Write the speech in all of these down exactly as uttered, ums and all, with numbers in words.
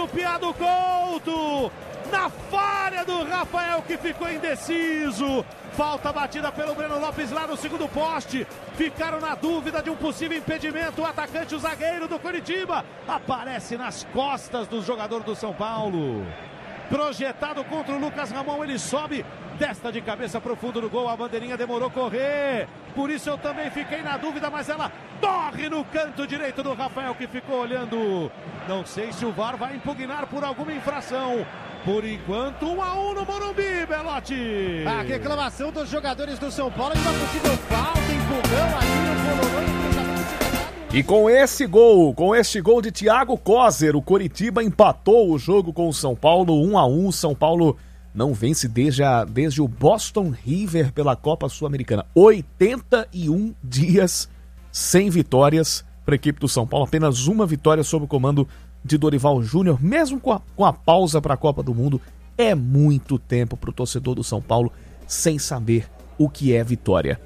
Lupiado Couto, na falha do Rafael que ficou indeciso. Falta batida pelo Breno Lopes lá no segundo poste. Ficaram na dúvida de um possível impedimento. O atacante, o zagueiro do Coritiba, aparece nas costas do jogador do São Paulo. Projetado contra o Lucas Ramon, ele sobe, testa de cabeça pro fundo do gol. A bandeirinha demorou correr. Por isso eu também fiquei na dúvida, mas ela corre no canto direito do Rafael que ficou olhando. Não sei se o V A R vai impugnar por alguma infração. Por enquanto, um a um no Morumbi, Belotti. A reclamação dos jogadores do São Paulo de uma possível falta, empurrão ali no Bolorô. E com esse gol, com esse gol de Thiago Kozer, o Coritiba empatou o jogo com o São Paulo, um a um. São Paulo não vence desde, a, desde o Boston River pela Copa Sul-Americana. oitenta e um dias sem vitórias para a equipe do São Paulo. Apenas uma vitória sob o comando de Dorival Júnior, mesmo com a, com a pausa para a Copa do Mundo. É muito tempo para o torcedor do São Paulo sem saber o que é vitória.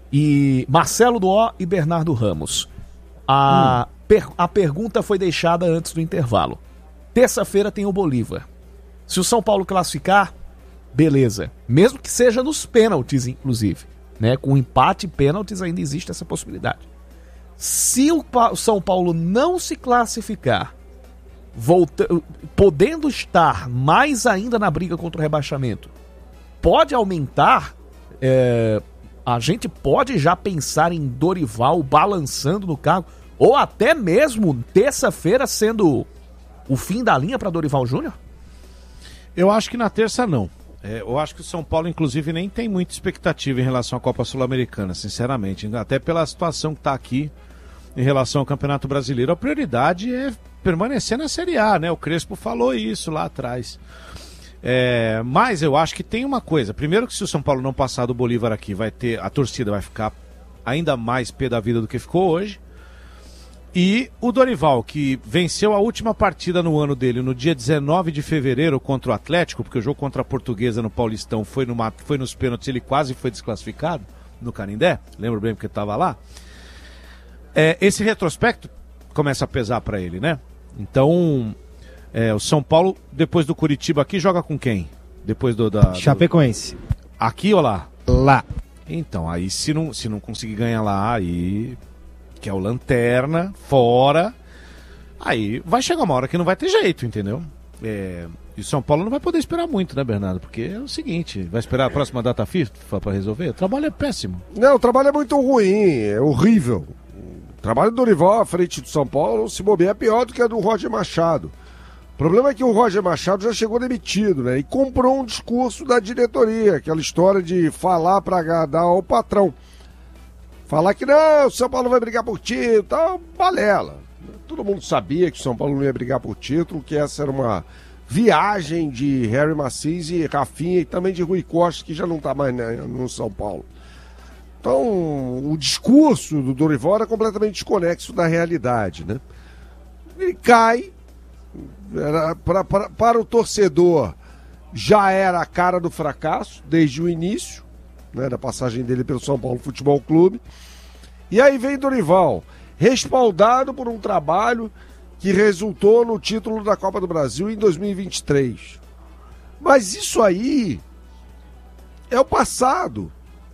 E Marcelo Duó e Bernardo Ramos. A, hum. per, a pergunta foi deixada antes do intervalo. Terça-feira tem o Bolívar. Se o São Paulo classificar, beleza. Mesmo que seja nos pênaltis, inclusive. Né? Com empate e pênaltis ainda existe essa possibilidade. Se o, o São Paulo não se classificar, volta, podendo estar mais ainda na briga contra o rebaixamento, pode aumentar... É, a gente pode já pensar em Dorival balançando no cargo, ou até mesmo terça-feira sendo o fim da linha para Dorival Júnior? Eu acho que na terça não. É, eu acho que o São Paulo, inclusive, nem tem muita expectativa em relação à Copa Sul-Americana, sinceramente. Até pela situação que está aqui em relação ao Campeonato Brasileiro. A prioridade é permanecer na Série A, né? O Crespo falou isso lá atrás. É, mas eu acho que tem uma coisa. Primeiro que se o São Paulo não passar do Bolívar aqui, vai ter, a torcida vai ficar ainda mais pé da vida do que ficou hoje. E o Dorival, que venceu a última partida no ano dele no dia dezenove de fevereiro contra o Atlético, porque o jogo contra a Portuguesa no Paulistão foi, numa, foi nos pênaltis, ele quase foi desclassificado no Canindé, lembro bem porque estava lá. É, esse retrospecto começa a pesar para ele, né? Então... É, o São Paulo, depois do Coritiba aqui, joga com quem? Depois do... da Chapecoense. Do... Aqui ou lá? Lá. Então, aí se não, se não conseguir ganhar lá, aí... Que é o Lanterna, fora... Aí vai chegar uma hora que não vai ter jeito, entendeu? É... E o São Paulo não vai poder esperar muito, né, Bernardo? Porque é o seguinte, vai esperar a próxima data FIFA para resolver? O trabalho é péssimo. Não, o trabalho é muito ruim, é horrível. O trabalho do Dorival à frente do São Paulo, se bobear, é pior do que a do Roger Machado. O problema é que o Roger Machado já chegou demitido, né? E comprou um discurso da diretoria, aquela história de falar para agradar ao patrão. Falar que não, o São Paulo vai brigar por título, tal, balela. Todo mundo sabia que o São Paulo não ia brigar por título, que essa era uma viagem de Harry Macis e Rafinha e também de Rui Costa, que já não está mais no São Paulo. Então, o discurso do Dorival era completamente desconexo da realidade, né? Ele cai... Era, pra, pra, para o torcedor já era a cara do fracasso desde o início, né, da passagem dele pelo São Paulo Futebol Clube. E aí vem Dorival, respaldado por um trabalho que resultou no título da Copa do Brasil em dois mil e vinte e três. Mas isso aí é o passado.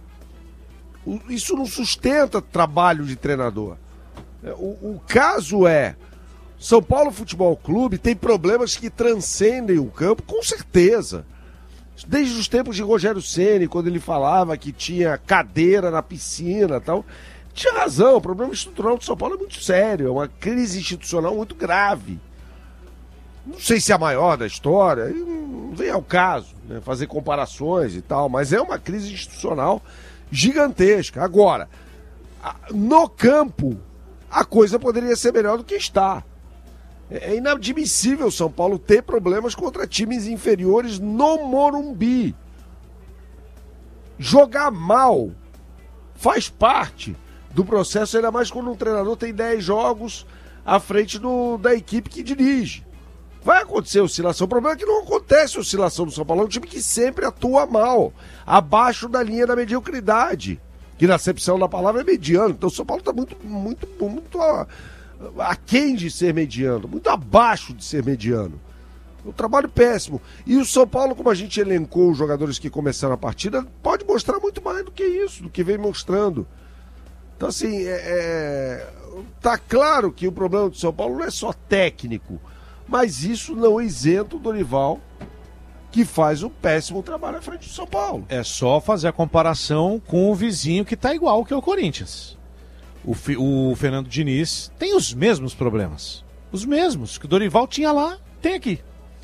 Isso não sustenta trabalho de treinador. O, o caso é, São Paulo Futebol Clube tem problemas que transcendem o campo, com certeza. Desde os tempos de Rogério Ceni, quando ele falava que tinha cadeira na piscina e tal, tinha razão. O problema estrutural do São Paulo é muito sério, é uma crise institucional muito grave. Não sei se é a maior da história, não vem ao caso, né, fazer comparações e tal, mas é uma crise institucional gigantesca. Agora, no campo, a coisa poderia ser melhor do que está. É inadmissível o São Paulo ter problemas contra times inferiores no Morumbi. Jogar mal faz parte do processo, ainda mais quando um treinador tem dez jogos à frente do, da equipe que dirige. Vai acontecer oscilação. O problema é que não acontece oscilação do São Paulo. É um time que sempre atua mal, abaixo da linha da mediocridade, que na acepção da palavra é mediano. Então o São Paulo está muito, muito, muito... aquém de ser mediano, muito abaixo de ser mediano. Um trabalho péssimo. E o São Paulo, como a gente elencou os jogadores que começaram a partida, pode mostrar muito mais do que isso, do que vem mostrando. Então, assim, é, é... tá claro que o problema do São Paulo não é só técnico, mas isso não isenta o Dorival, que faz um péssimo trabalho à frente do São Paulo. É só fazer a comparação com o vizinho que tá igual que é o Corinthians. O, fi, o Fernando Diniz tem os mesmos problemas. Os mesmos que o Dorival tinha lá, tem aqui.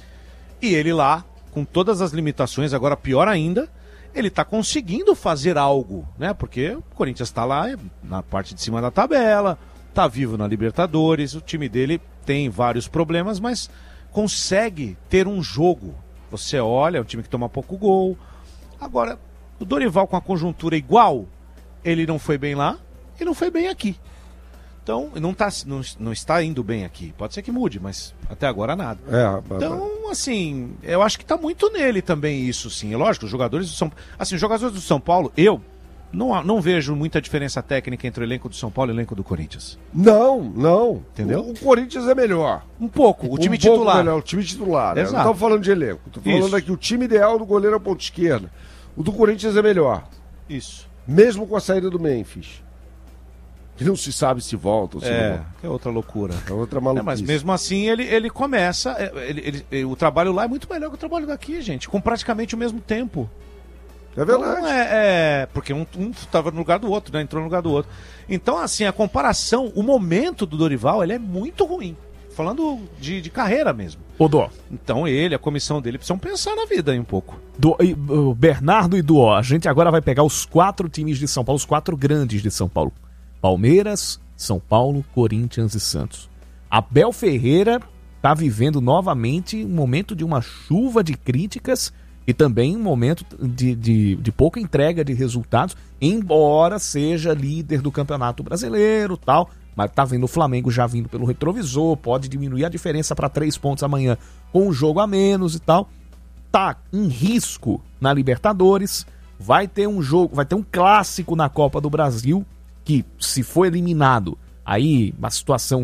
E ele lá, com todas as limitações, agora pior ainda, ele tá conseguindo fazer algo, né? Porque o Corinthians tá lá na parte de cima da tabela, tá vivo na Libertadores, o time dele tem vários problemas, mas consegue ter um jogo. Você olha, é um time que toma pouco gol. Agora, o Dorival com a conjuntura igual, ele não foi bem lá e não foi bem aqui. Então, não, tá, não, não está indo bem aqui. Pode ser que mude, mas até agora nada. É, então, assim, eu acho que está muito nele também isso, sim. É lógico, os jogadores do São Paulo... Assim, os jogadores do São Paulo, eu não, não vejo muita diferença técnica entre o elenco do São Paulo e o elenco do Corinthians. Não, não. Entendeu? O, o Corinthians é melhor. Um pouco, o time um titular. Pouco melhor, o time titular. Né? Não estamos falando de elenco. Estou falando isso. Aqui, o time ideal do goleiro é o ponto esquerda. O do Corinthians é melhor. Isso. Mesmo com a saída do Memphis. Que não se sabe se volta ou se é, não volta. Que é outra loucura. É outra maluquice. É, mas mesmo assim ele, ele começa, ele, ele, ele, o trabalho lá é muito melhor que o trabalho daqui, gente, com praticamente o mesmo tempo. É verdade. Então, é, é, porque um estava um no lugar do outro, né? Entrou no lugar do outro. Então, assim, a comparação, o momento do Dorival, ele é muito ruim. Falando de, de carreira mesmo. Ô, Dó. Então ele, a comissão dele, precisam pensar na vida aí um pouco. Do, e, uh, Bernardo e Dó, a gente agora vai pegar os quatro times de São Paulo, os quatro grandes de São Paulo. Palmeiras, São Paulo, Corinthians e Santos. Abel Ferreira está vivendo novamente um momento de uma chuva de críticas e também um momento de, de, de pouca entrega de resultados, embora seja líder do Campeonato Brasileiro, tal, mas tá vendo o Flamengo já vindo pelo retrovisor, pode diminuir a diferença para três pontos amanhã com um jogo a menos e tal. Tá em risco na Libertadores, vai ter um jogo, vai ter um clássico na Copa do Brasil, que se for eliminado, aí a situação,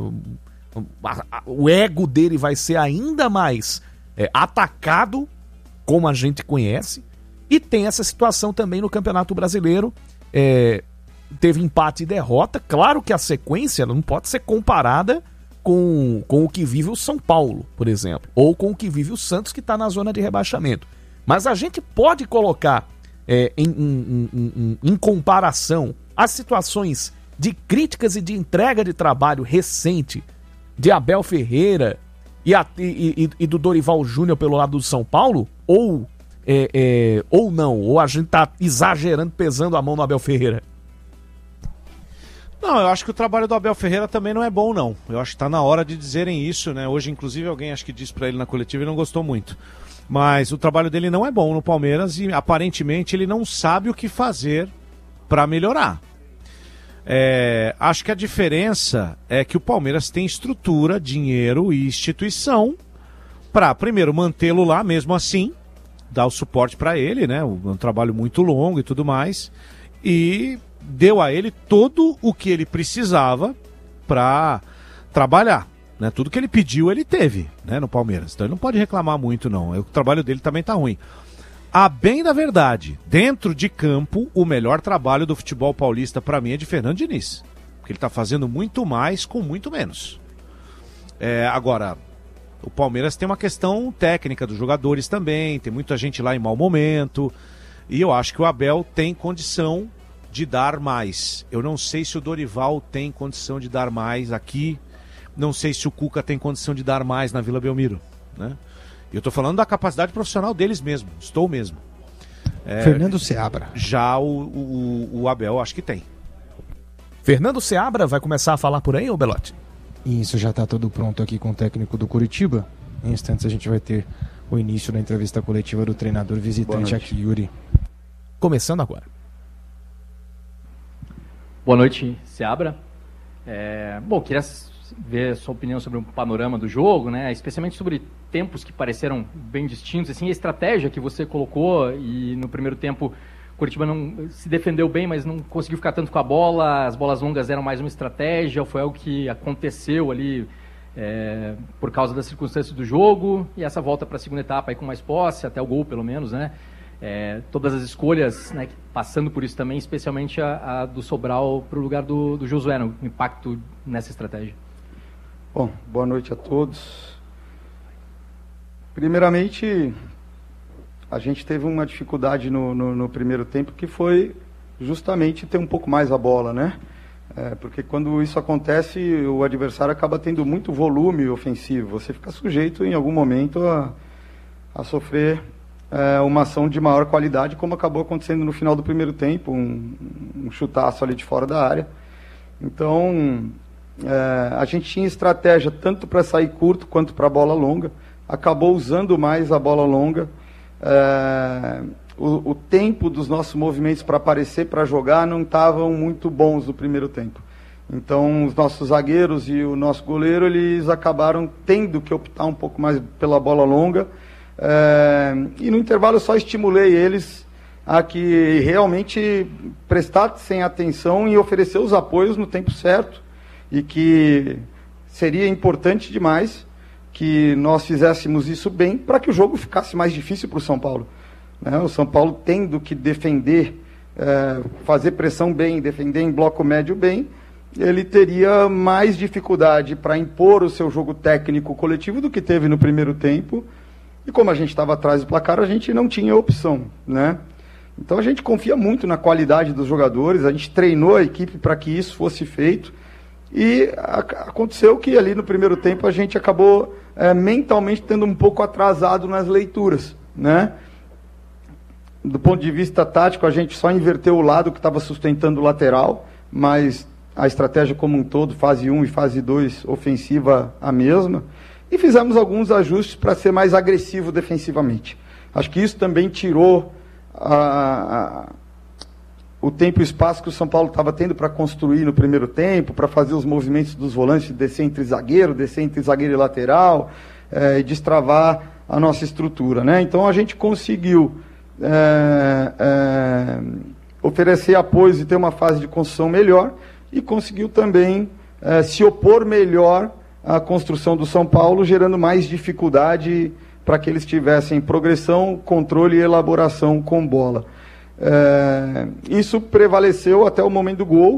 a, a, a, o ego dele vai ser ainda mais é, atacado, como a gente conhece, e tem essa situação também no Campeonato Brasileiro, é, teve empate e derrota, claro que a sequência não pode ser comparada com, com o que vive o São Paulo, por exemplo, ou com o que vive o Santos, que está na zona de rebaixamento, mas a gente pode colocar é, em, em, em, em, em comparação as situações de críticas e de entrega de trabalho recente de Abel Ferreira e, a, e, e, e do Dorival Júnior pelo lado do São Paulo, ou, é, é, ou não, ou a gente tá exagerando, pesando a mão no Abel Ferreira? Não, eu acho que o trabalho do Abel Ferreira também não é bom, não. Eu acho que tá na hora de dizerem isso, né? Hoje, inclusive, alguém acho que disse pra ele na coletiva e não gostou muito. Mas o trabalho dele não é bom no Palmeiras e, aparentemente, ele não sabe o que fazer para melhorar. É, acho que a diferença é que o Palmeiras tem estrutura, dinheiro e instituição para, primeiro, mantê-lo lá mesmo assim, dar o suporte para ele, né? Um, um trabalho muito longo e tudo mais, e deu a ele todo o que ele precisava para trabalhar, né? Tudo que ele pediu ele teve, né, no Palmeiras, então ele não pode reclamar muito não, o trabalho dele também tá ruim. A bem da verdade, dentro de campo, o melhor trabalho do futebol paulista para mim é de Fernando Diniz. Porque ele está fazendo muito mais com muito menos. É, agora, o Palmeiras tem uma questão técnica dos jogadores também, tem muita gente lá em mau momento. E eu acho que o Abel tem condição de dar mais. Eu não sei se o Dorival tem condição de dar mais aqui. Não sei se o Cuca tem condição de dar mais na Vila Belmiro, né? Eu estou falando da capacidade profissional deles mesmo, estou mesmo. É, Fernando Seabra. Já o, o, o Abel acho que tem. Fernando Seabra vai começar a falar por aí, ô Belotti? Isso, já está tudo pronto aqui com o técnico do Curitiba. Em instantes a gente vai ter o início da entrevista coletiva do treinador visitante aqui, Yuri. Começando agora. Boa noite, Seabra. É, bom, queria ver a sua opinião sobre o panorama do jogo, né? Especialmente sobre tempos que pareceram bem distintos, assim, a estratégia que você colocou, e no primeiro tempo o Curitiba não se defendeu bem, mas não conseguiu ficar tanto com a bola, as bolas longas eram mais uma estratégia, foi algo que aconteceu ali é, por causa das circunstâncias do jogo, e essa volta para a segunda etapa aí com mais posse, até o gol pelo menos, né? É, todas as escolhas, né, passando por isso também, especialmente a, a do Sobral para o lugar do, do Josué, o impacto nessa estratégia. Bom, boa noite a todos. Primeiramente, a gente teve uma dificuldade no, no, no primeiro tempo, que foi justamente ter um pouco mais a bola, né? É, porque quando isso acontece, o adversário acaba tendo muito volume ofensivo. Você fica sujeito, em algum momento, a, a sofrer é, uma ação de maior qualidade, como acabou acontecendo no final do primeiro tempo, um, um chutaço ali de fora da área. Então, é, a gente tinha estratégia tanto para sair curto quanto para a bola longa. Acabou usando mais a bola longa. É, o, o tempo dos nossos movimentos para aparecer, para jogar, não estavam muito bons no primeiro tempo. Então, os nossos zagueiros e o nosso goleiro, eles acabaram tendo que optar um pouco mais pela bola longa. É, e no intervalo eu só estimulei eles a que realmente prestassem atenção e oferecer os apoios no tempo certo, e que seria importante demais que nós fizéssemos isso bem para que o jogo ficasse mais difícil para o São Paulo. Né? O São Paulo tendo que defender, é, fazer pressão bem, defender em bloco médio bem, ele teria mais dificuldade para impor o seu jogo técnico coletivo do que teve no primeiro tempo. E como a gente estava atrás do placar, a gente não tinha opção, né? Então a gente confia muito na qualidade dos jogadores, a gente treinou a equipe para que isso fosse feito. E a, aconteceu que ali no primeiro tempo a gente acabou é, mentalmente tendo um pouco atrasado nas leituras, né? Do ponto de vista tático, a gente só inverteu o lado que estava sustentando o lateral, mas a estratégia como um todo, fase um e fase dois, ofensiva a mesma. E fizemos alguns ajustes para ser mais agressivo defensivamente. Acho que isso também tirou a, a, o tempo e o espaço que o São Paulo estava tendo para construir no primeiro tempo, para fazer os movimentos dos volantes, descer entre zagueiro, descer entre zagueiro e lateral, é, e destravar a nossa estrutura, né? Então a gente conseguiu é, é, oferecer apoios e ter uma fase de construção melhor, e conseguiu também é, se opor melhor à construção do São Paulo, gerando mais dificuldade para que eles tivessem progressão, controle e elaboração com bola. É, isso prevaleceu até o momento do gol.